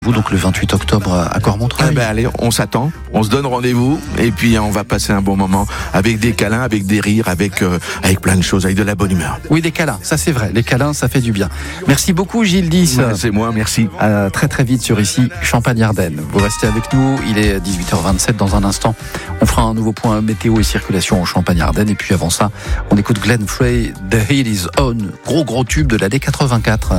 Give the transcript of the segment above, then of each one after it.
rendez-vous donc le 28 octobre à Cormontreuil. Allez, on s'attend, on se donne rendez-vous et puis on va passer un bon moment avec des câlins, avec des rires, avec plein de choses, avec de la bonne humeur. Oui, des câlins, ça c'est vrai, les câlins ça fait du bien. Merci beaucoup Gilles Dys. C'est moi, merci. À très très vite sur ici Champagne-Ardenne. Vous restez avec nous, il est 18h27 dans un instant. On fera un nouveau point météo et circulation en Champagne-Ardenne et puis avant ça, on écoute Glenn Frey, The Heat Is On, gros tube de l'année 84.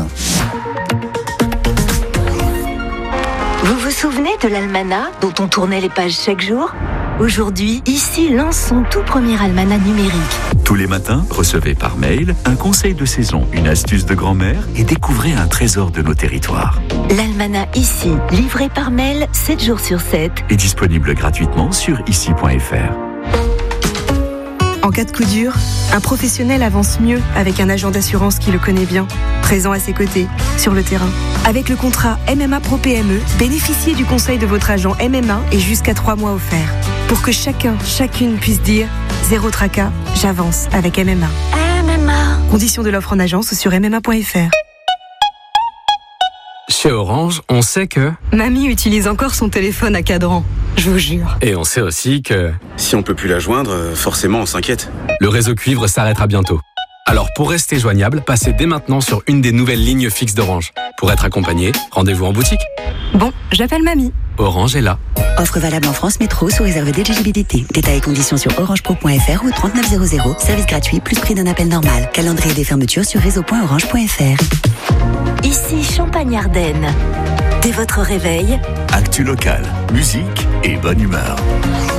Vous vous souvenez de l'almanach dont on tournait les pages chaque jour ? Aujourd'hui, ici lance son tout premier almanach numérique. Tous les matins, recevez par mail un conseil de saison, une astuce de grand-mère et découvrez un trésor de nos territoires. L'almanach ici, livré par mail 7 jours sur 7. Et disponible gratuitement sur ici.fr. En cas de coup dur, un professionnel avance mieux avec un agent d'assurance qui le connaît bien, présent à ses côtés, sur le terrain. Avec le contrat MMA Pro PME, bénéficiez du conseil de votre agent MMA et jusqu'à 3 mois offerts. Pour que chacune puisse dire « Zéro tracas, j'avance avec MMA ». MMA. Conditions de l'offre en agence ou sur MMA.fr. Chez Orange, on sait que... Mamie utilise encore son téléphone à cadran, je vous jure. Et on sait aussi que... Si on peut plus la joindre, forcément on s'inquiète. Le réseau cuivre s'arrêtera bientôt. Alors pour rester joignable, passez dès maintenant sur une des nouvelles lignes fixes d'Orange. Pour être accompagné, rendez-vous en boutique. Bon, j'appelle Mamie. Orange est là. Offre valable en France Métro sous réserve d'éligibilité. Détails et conditions sur orangepro.fr ou 3900. Service gratuit plus prix d'un appel normal. Calendrier des fermetures sur réseau.orange.fr. Ici Champagne-Ardenne. Dès votre réveil, Actu local, musique et bonne humeur.